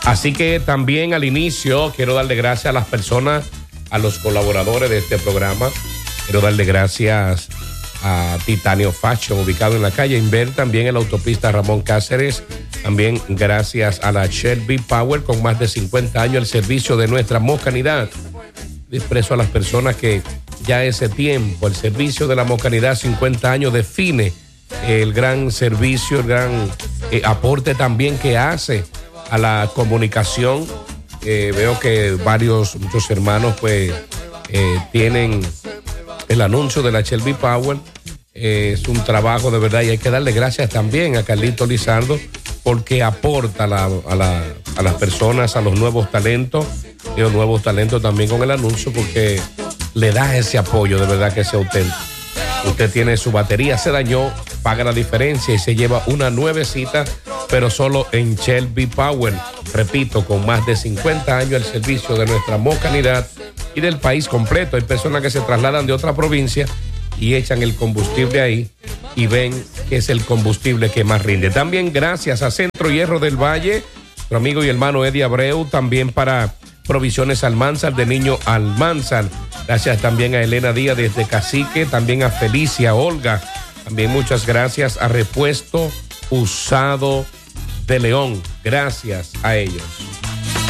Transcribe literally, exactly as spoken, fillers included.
Así que también al inicio quiero darle gracias a las personas, a los colaboradores de este programa. Quiero darle gracias a Titanio Fashion, ubicado en la calle Inver, también en la autopista Ramón Cáceres. También gracias a la Shelby Power, con más de cincuenta años el servicio de nuestra Mocanidad. Expreso a las personas que ya ese tiempo, el servicio de la Mocanidad, cincuenta años, define el gran servicio, el gran eh, aporte también que hace a la comunicación. Eh, veo que varios, muchos hermanos pues eh, tienen el anuncio de la Shelby Power. Eh, es un trabajo de verdad y hay que darle gracias también a Carlito Lizardo porque aporta a, la, a, la, a las personas, a los nuevos talentos y los nuevos talentos también con el anuncio, porque le da ese apoyo de verdad que es auténtico. Usted tiene su batería, se dañó, paga la diferencia y se lleva una nuevecita, pero solo en Shelby Power. Repito, con más de cincuenta años el servicio de nuestra Mocanidad y del país completo. Hay personas que se trasladan de otra provincia y echan el combustible ahí y ven que es el combustible que más rinde. También gracias a Centro Hierro del Valle, nuestro amigo y hermano Eddie Abreu, también para Provisiones Almanzar, de Niño Almanzar. Gracias también a Elena Díaz desde Cacique, también a Felicia Olga. También muchas gracias a Repuesto Usado de León. Gracias a ellos.